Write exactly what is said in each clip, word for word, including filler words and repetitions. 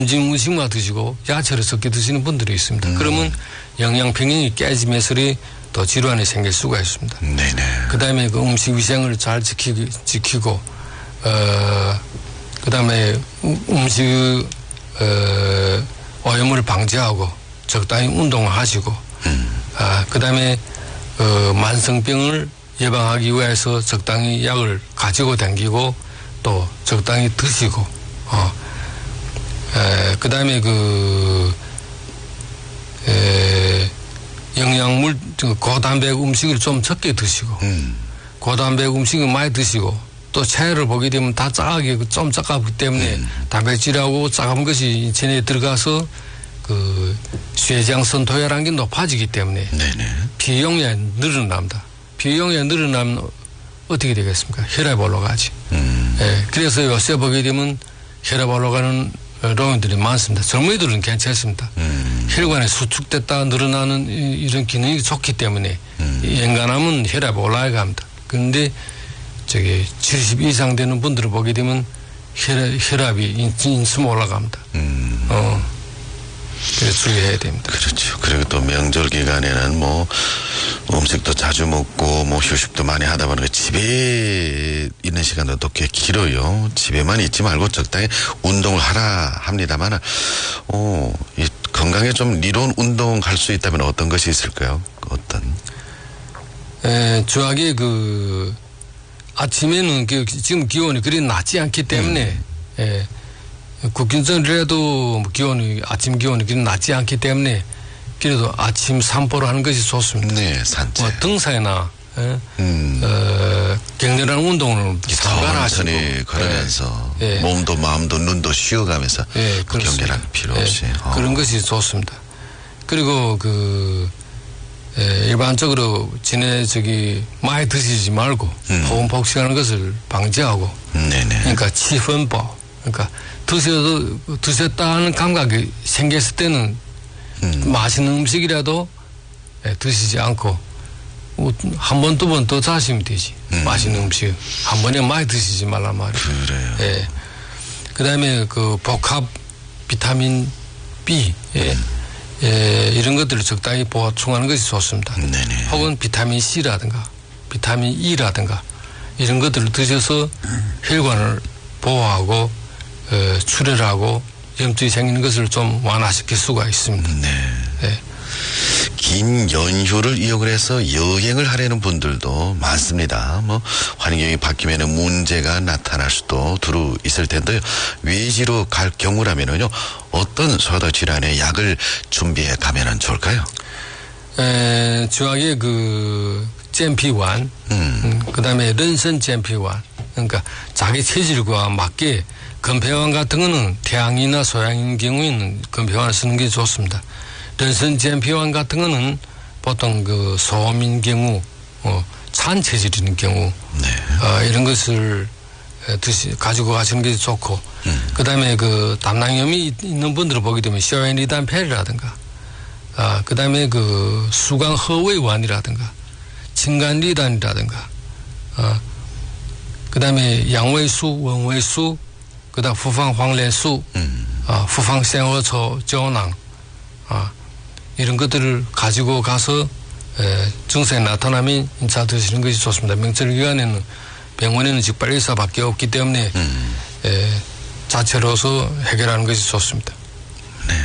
점심 음식만 드시고 야채를 섞여 드시는 분들이 있습니다. 음. 그러면 영양 평형이 깨지면서 또 질환이 생길 수가 있습니다. 네네. 그 다음에 그 음식 위생을 잘 지키고, 지키고 어, 그 다음에 음식 어, 오염을 방지하고 적당히 운동을 하시고 음. 아, 그 다음에 어, 만성병을 예방하기 위해서 적당히 약을 가지고 다니고 또 적당히 드시고 어, 그 다음에 그 에, 영양물 고단백 음식을 좀 적게 드시고 음. 고단백 음식을 많이 드시고 또 체를 보게 되면 다 짜게 좀 짜갑기 때문에 음. 단백질하고 짜간 것이 체내에 들어가서 그 쇠장선 도혈한 게 높아지기 때문에 네네. 비용량이 늘어납니다. 비용량이 늘어나면 어떻게 되겠습니까? 혈압이 올라가지. 음. 예, 그래서 요새 보게 되면 혈압 올라가는 노인들이 많습니다. 젊은이들은 괜찮습니다. 음. 혈관에 수축됐다 늘어나는 이런 기능이 좋기 때문에 음. 연간하면 혈압이 올라갑니다. 그런데 저기 칠십 이상 되는 분들을 보게 되면 혈압, 혈압이 인슴 올라갑니다. 음. 어. 그래서 주의해야 됩니다. 그렇죠. 그리고 또 명절 기간에는 뭐 음식도 자주 먹고 뭐 휴식도 많이 하다 보니까 집에 있는 시간도 또 꽤 길어요. 집에만 있지 말고 적당히 운동을 하라 합니다만, 어, 이 건강에 좀 이로운 운동할 수 있다면 어떤 것이 있을까요? 어떤? 에, 주하게 그 아침에는 그 지금 기온이 그리 낮지 않기 때문에. 음. 에, 국균선이라도 기온이 아침 기온이 그리 낮지 않기 때문에 그래도 아침 산보를 하는 것이 좋습니다. 네, 산책. 뭐 등산이나 예? 음. 어, 격렬한 운동을 상관하시고 천천히 걸으면서 예. 몸도 마음도 눈도 쉬어가면서 예, 그 격렬한 필요 없이 예. 어. 그런 것이 좋습니다. 그리고 그 예, 일반적으로 진해 저기 많이 드시지 말고 음. 호흡 복식하는 것을 방지하고 네네. 그러니까 치분법 그러니까 드셔도 드셨다는 감각이 생겼을 때는 음. 맛있는 음식이라도 예, 드시지 않고 한 번 두 번 더 자시면 되지. 음. 맛있는 음식 한 번에 많이 드시지 말란 말이에요. 그래요. 예. 그다음에 그 복합 비타민 B 예. 음. 예, 이런 것들을 적당히 보충하는 것이 좋습니다. 네네. 혹은 비타민 C라든가 비타민 E라든가 이런 것들을 드셔서 음. 혈관을 보호하고 어, 출혈하고 염증이 생기는 것을 좀 완화시킬 수가 있습니다. 네. 네. 긴 연휴를 이용을 해서 여행을 하려는 분들도 많습니다. 뭐 환경이 바뀌면 문제가 나타날 수도 두루 있을 텐데요. 외지로 갈 경우라면은요 어떤 소화도 질환의 약을 준비해 가면은 좋을까요? 에, 주하게 그 젠피원, 음. 음, 그다음에 른선 젠피원, 그러니까 자기 체질과 맞게 건폐환 같은 거는 태양이나 소양인 경우에는 건폐환을 쓰는 게 좋습니다. 른선 젠피환 같은 거는 보통 그 소음인 경우, 어, 찬 체질인 경우, 네. 어, 이런 것을 드시, 가지고 가시는 게 좋고, 음. 그 다음에 그 담낭염이 있는 분들을 보게 되면 쇼엔리단펠이라든가, 아, 그 다음에 그 수강 허웨이완이라든가, 진간리단이라든가, 아, 그 다음에 양외수, 원외수, 그 다음 후방 황래수, 음. 아, 후방 생어초, 저낭, 아, 이런 것들을 가지고 가서 에, 증상이 나타나면 인차 드시는 것이 좋습니다. 명절 기간에는 병원에는 직발의사밖에 없기 때문에 음. 에, 자체로서 해결하는 것이 좋습니다. 네.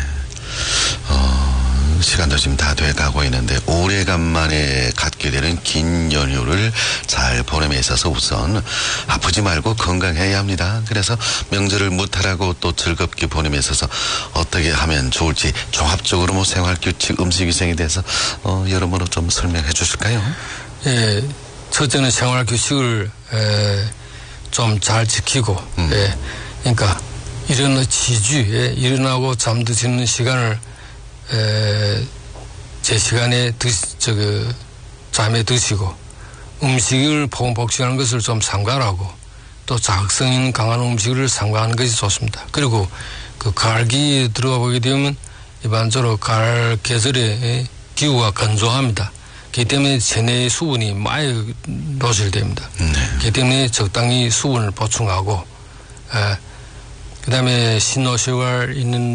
어, 시간도 지금 다 돼가고 있는데 오래간만에 갖게 되는 긴 연휴를 잘 보냄에 있어서 우선 아프지 말고 건강해야 합니다. 그래서 명절을 무탈하고 또 즐겁게 보냄에 있어서 어떻게 하면 좋을지 종합적으로 뭐 생활규칙, 음식위생에 대해서 어, 여러모로 좀 설명해 주실까요? 예, 첫째는 생활규칙을 좀 잘 지키고 음. 예, 그러니까 일어나 지주, 예, 일어나고 잠드시는 시간을 에, 제 시간에 드시, 저그, 잠에 드시고, 음식을 보온 복식하는 것을 좀 삼가하고, 또 자극성 강한 음식을 삼가하는 것이 좋습니다. 그리고 그 가을기 들어가 보게 되면 일반적으로 가을 계절에 기후가 건조합니다. 그렇기 때문에 체내의 수분이 많이 노출됩니다. 네. 그렇기 때문에 적당히 수분을 보충하고, 에, 그다음에 신호시월 있는